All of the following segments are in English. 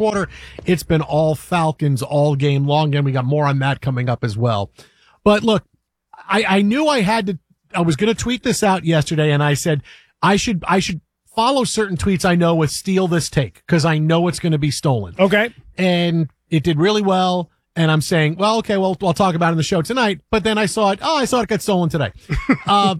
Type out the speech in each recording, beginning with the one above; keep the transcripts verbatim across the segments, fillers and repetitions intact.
quarter, it's been all Falcons all game long, and we got more on that coming up as well. But look, I, I knew I had to, I was going to tweet this out yesterday, and I said I should, I should follow certain tweets I know with steal this take, because I know it's going to be stolen. Okay. And it did really well. And I'm saying, well, okay, well, I'll talk about it in the show tonight. But then I saw it. Oh, I saw it get stolen today. uh,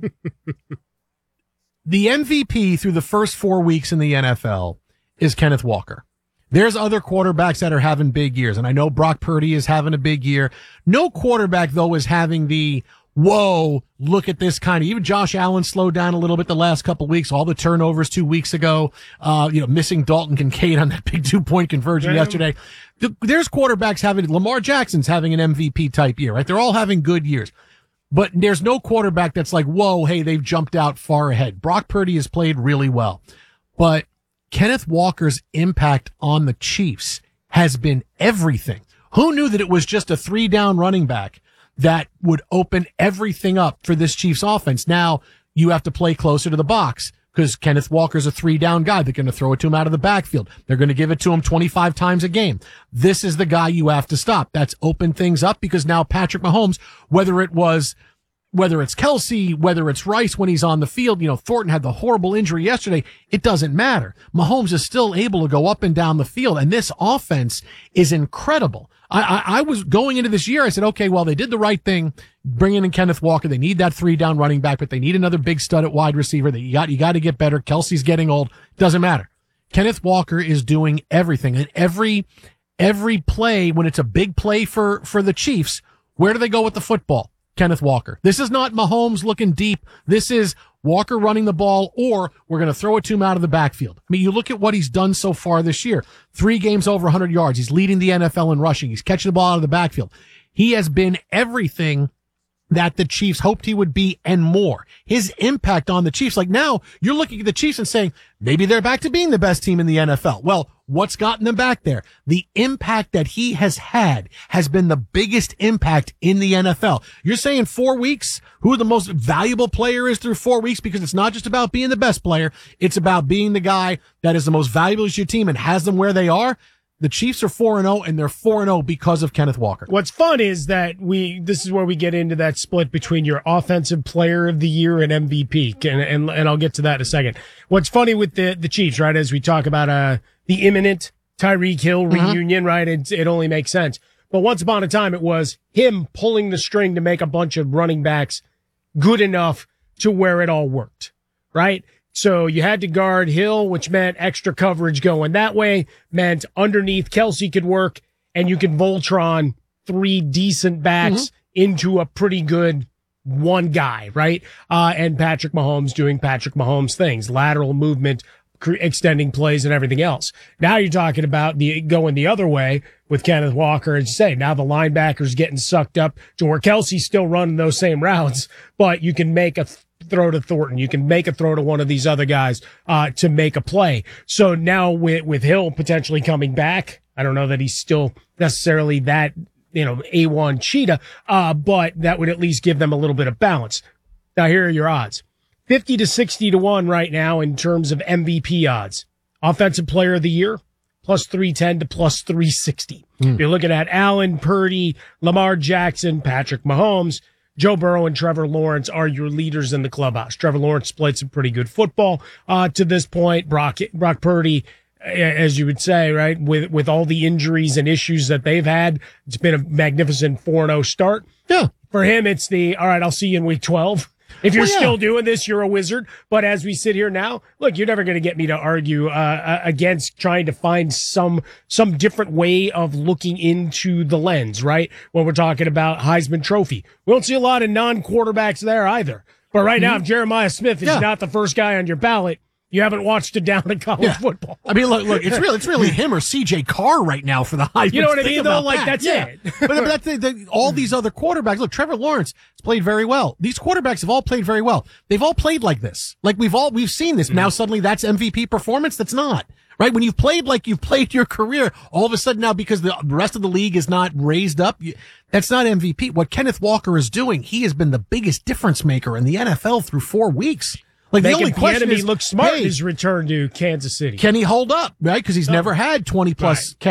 the M V P through the first four weeks in the N F L is Kenneth Walker. There's other quarterbacks that are having big years. And I know Brock Purdy is having a big year. No quarterback, though, is having the, whoa, look at this kind of, even Josh Allen slowed down a little bit the last couple of weeks, all the turnovers two weeks ago, uh, you know, missing Dalton Kincaid on that big two point conversion yeah. yesterday. There's quarterbacks having, Lamar Jackson's having an M V P type year, right? They're all having good years, but there's no quarterback that's like, whoa, hey, they've jumped out far ahead. Brock Purdy has played really well, but Kenneth Walker's impact on the Chiefs has been everything. Who knew that it was just a three down running back that would open everything up for this Chiefs offense? Now you have to play closer to the box, because Kenneth Walker's a three-down guy. They're going to throw it to him out of the backfield. They're going to give it to him twenty-five times a game. This is the guy you have to stop. That's opened things up, because now Patrick Mahomes, whether it was, whether it's Kelsey, whether it's Rice when he's on the field, you know, Thornton had the horrible injury yesterday. It doesn't matter. Mahomes is still able to go up and down the field, and this offense is incredible. I, I, I was going into this year, I said, okay, well, they did the right thing bringing in Kenneth Walker. They need that three down running back, but they need another big stud at wide receiver. That you got, you got to get better. Kelsey's getting old. Doesn't matter. Kenneth Walker is doing everything, and every, every play, when it's a big play for, for the Chiefs, where do they go with the football? Kenneth Walker. This is not Mahomes looking deep. This is Walker running the ball, or we're going to throw it to him out of the backfield. I mean, you look at what he's done so far this year. Three games over one hundred yards. He's leading the N F L in rushing. He's catching the ball out of the backfield. He has been everything that the Chiefs hoped he would be and more. His impact on the Chiefs, like now you're looking at the Chiefs and saying, maybe they're back to being the best team in the N F L. Well, what's gotten them back there? The impact that he has had has been the biggest impact in the N F L. You're saying four weeks, who the most valuable player is through four weeks, because it's not just about being the best player. It's about being the guy that is the most valuable to your team and has them where they are. The Chiefs are four and oh, and they're four and oh because of Kenneth Walker. What's fun is that we, this is where we get into that split between your offensive player of the year and M V P. And, and, and I'll get to that in a second. What's funny with the, the Chiefs, right, as we talk about, uh, the imminent Tyreek Hill reunion, mm-hmm. right? It, it only makes sense. But once upon a time, it was him pulling the string to make a bunch of running backs good enough to where it all worked, right? So you had to guard Hill, which meant extra coverage going that way, meant underneath Kelsey could work, and you could Voltron three decent backs mm-hmm. into a pretty good one guy, right? Uh, and Patrick Mahomes doing Patrick Mahomes things, lateral movement, cre- extending plays and everything else. Now you're talking about the going the other way with Kenneth Walker, and say now the linebackers getting sucked up to where Kelsey's still running those same routes, but you can make a th- throw to Thornton. You can make a throw to one of these other guys, uh, to make a play. So now with, with Hill potentially coming back, I don't know that he's still necessarily that, you know, A one cheetah, uh, but that would at least give them a little bit of balance. Now here are your odds. fifty to sixty to one right now in terms of M V P odds. Offensive player of the year, plus three ten to plus three sixty. Mm. You're looking at Allen, Purdy, Lamar Jackson, Patrick Mahomes, Joe Burrow, and Trevor Lawrence are your leaders in the clubhouse. Trevor Lawrence played some pretty good football uh to this point. Brock Brock Purdy, as you would say, right, with with all the injuries and issues that they've had, it's been a magnificent four and oh start. Yeah. For him, it's the, all right, I'll see you in week twelve. If you're well, yeah. still doing this, you're a wizard. But as we sit here now, look, you're never going to get me to argue uh, against trying to find some some different way of looking into the lens, right? When we're talking about Heisman Trophy, we don't see a lot of non-quarterbacks there either. But right mm-hmm. now, if Jeremiah Smith is yeah. not the first guy on your ballot, you haven't watched it down in college yeah. football. I mean, look, look, it's really, it's really him or C J Carr right now for the Heisman. You know what I mean, though? Like, that. that's yeah. it. but, but that's the, the, all these other quarterbacks. Look, Trevor Lawrence has played very well. These quarterbacks have all played very well. They've all played like this. Like, we've all, we've seen this. Mm. Now suddenly that's M V P performance? That's not. Right? When you've played like you've played your career, all of a sudden now because the rest of the league is not raised up, you, that's not M V P. What Kenneth Walker is doing, he has been the biggest difference maker in the N F L through four weeks. Like, Making the only question the enemy is, look smart hey, in his return to Kansas City. Can he hold up, right? Because he's no. never had twenty plus right.